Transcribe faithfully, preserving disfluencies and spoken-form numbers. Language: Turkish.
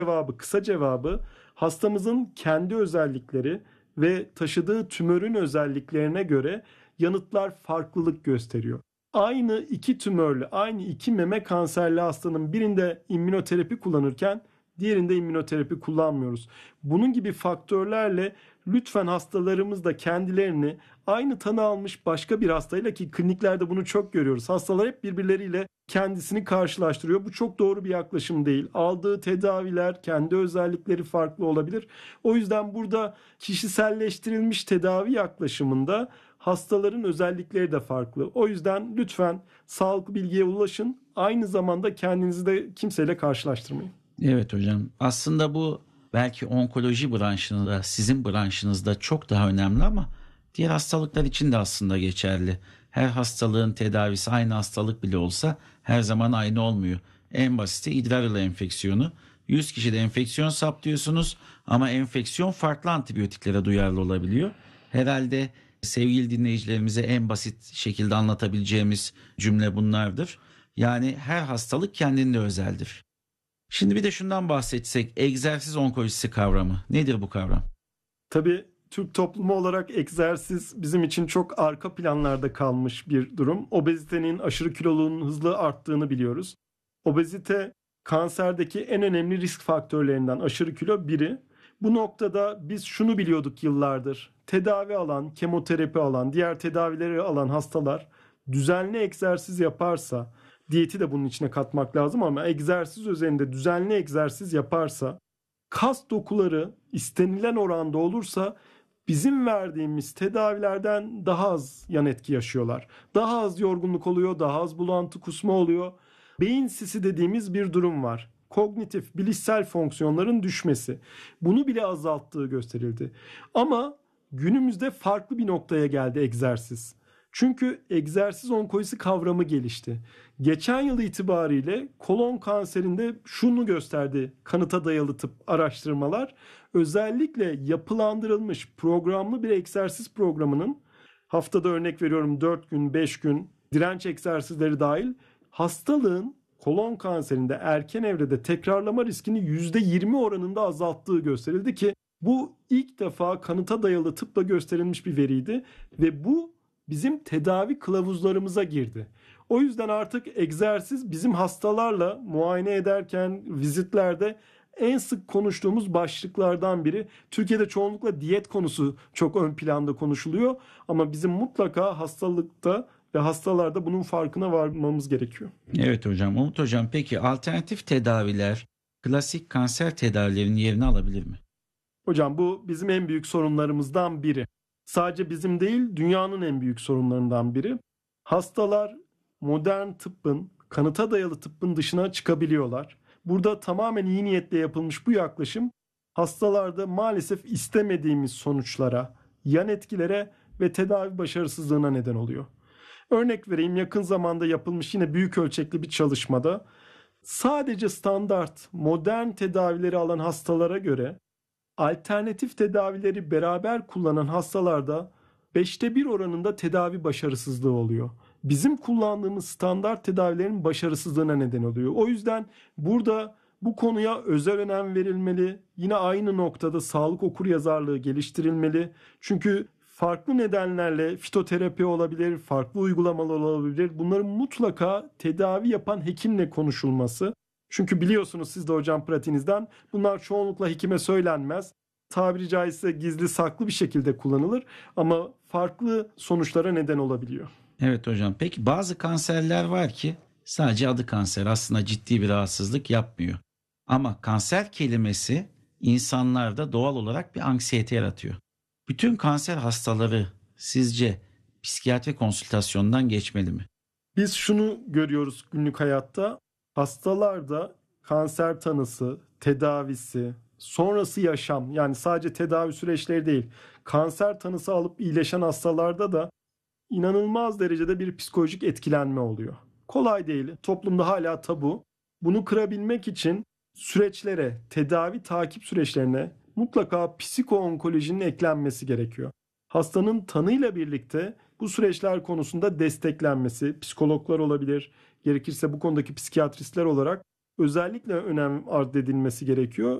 cevabı, kısa cevabı hastamızın kendi özellikleri ve taşıdığı tümörün özelliklerine göre yanıtlar farklılık gösteriyor. Aynı iki tümörlü, aynı iki meme kanserli hastanın birinde immünoterapi kullanırken diğerinde immünoterapi kullanmıyoruz. Bunun gibi faktörlerle lütfen hastalarımız da kendilerini aynı tanı almış başka bir hastayla, ki kliniklerde bunu çok görüyoruz. Hastalar hep birbirleriyle kendisini karşılaştırıyor. Bu çok doğru bir yaklaşım değil. Aldığı tedaviler, kendi özellikleri farklı olabilir. O yüzden burada kişiselleştirilmiş tedavi yaklaşımında hastaların özellikleri de farklı. O yüzden lütfen sağlıklı bilgiye ulaşın. Aynı zamanda kendinizi de kimseyle karşılaştırmayın. Evet hocam, aslında bu belki onkoloji branşında, sizin branşınızda çok daha önemli ama diğer hastalıklar için de aslında geçerli. Her hastalığın tedavisi aynı hastalık bile olsa her zaman aynı olmuyor. En basiti idrar yolu enfeksiyonu. yüz kişide enfeksiyon saptıyorsunuz ama enfeksiyon farklı antibiyotiklere duyarlı olabiliyor. Herhalde sevgili dinleyicilerimize en basit şekilde anlatabileceğimiz cümle bunlardır. Yani her hastalık kendinde özeldir. Şimdi bir de şundan bahsetsek, egzersiz onkolojisi kavramı. Nedir bu kavram? Tabii Türk toplumu olarak egzersiz bizim için çok arka planlarda kalmış bir durum. Obezitenin, aşırı kiloluğun hızlı arttığını biliyoruz. Obezite kanserdeki en önemli risk faktörlerinden, aşırı kilo biri. Bu noktada biz şunu biliyorduk yıllardır. Tedavi alan, kemoterapi alan, diğer tedavileri alan hastalar düzenli egzersiz yaparsa, diyeti de bunun içine katmak lazım ama egzersiz üzerinde düzenli egzersiz yaparsa, kas dokuları istenilen oranda olursa bizim verdiğimiz tedavilerden daha az yan etki yaşıyorlar. Daha az yorgunluk oluyor, daha az bulantı, kusma oluyor. Beyin sisi dediğimiz bir durum var. Kognitif, bilişsel fonksiyonların düşmesi. Bunu bile azalttığı gösterildi. Ama günümüzde farklı bir noktaya geldi egzersiz. Çünkü egzersiz onkolojisi kavramı gelişti. Geçen yıl itibariyle kolon kanserinde şunu gösterdi kanıta dayalı tıp araştırmalar. Özellikle yapılandırılmış programlı bir egzersiz programının, haftada örnek veriyorum dört gün, beş gün direnç egzersizleri dahil, hastalığın kolon kanserinde erken evrede tekrarlama riskini yüzde yirmi oranında azalttığı gösterildi ki bu ilk defa kanıta dayalı tıpla gösterilmiş bir veriydi ve bu bizim tedavi kılavuzlarımıza girdi. O yüzden artık egzersiz bizim hastalarla muayene ederken, vizitlerde en sık konuştuğumuz başlıklardan biri. Türkiye'de çoğunlukla diyet konusu çok ön planda konuşuluyor ama bizim mutlaka hastalıkta ve hastalarda bunun farkına varmamız gerekiyor. Evet hocam. Umut hocam, peki alternatif tedaviler klasik kanser tedavilerinin yerini alabilir mi? Hocam bu bizim en büyük sorunlarımızdan biri. Sadece bizim değil, dünyanın en büyük sorunlarından biri. Hastalar modern tıbbın, kanıta dayalı tıbbın dışına çıkabiliyorlar. Burada tamamen iyi niyetle yapılmış bu yaklaşım hastalarda maalesef istemediğimiz sonuçlara, yan etkilere ve tedavi başarısızlığına neden oluyor. Örnek vereyim, yakın zamanda yapılmış yine büyük ölçekli bir çalışmada sadece standart modern tedavileri alan hastalara göre alternatif tedavileri beraber kullanan hastalarda beşte bir oranında tedavi başarısızlığı oluyor. Bizim kullandığımız standart tedavilerin başarısızlığına neden oluyor. O yüzden burada bu konuya özel önem verilmeli. Yine aynı noktada sağlık okuryazarlığı geliştirilmeli. Çünkü farklı nedenlerle fitoterapi olabilir, farklı uygulamalar olabilir. Bunların mutlaka tedavi yapan hekimle konuşulması. Çünkü biliyorsunuz siz de hocam pratiğinizden, bunlar çoğunlukla hekime söylenmez. Tabiri caizse gizli saklı bir şekilde kullanılır ama farklı sonuçlara neden olabiliyor. Evet hocam. Peki bazı kanserler var ki sadece adı kanser, aslında ciddi bir rahatsızlık yapmıyor. Ama kanser kelimesi insanlarda doğal olarak bir anksiyete yaratıyor. Bütün kanser hastaları sizce psikiyatri konsültasyonundan geçmeli mi? Biz şunu görüyoruz günlük hayatta. Hastalarda kanser tanısı, tedavisi, sonrası yaşam, yani sadece tedavi süreçleri değil, kanser tanısı alıp iyileşen hastalarda da inanılmaz derecede bir psikolojik etkilenme oluyor. Kolay değil. Toplumda hala tabu. Bunu kırabilmek için süreçlere, tedavi takip süreçlerine mutlaka psikoonkolojinin eklenmesi gerekiyor. Hastanın tanıyla birlikte bu süreçler konusunda desteklenmesi, psikologlar olabilir, gerekirse bu konudaki psikiyatristler olarak özellikle önem arz edilmesi gerekiyor.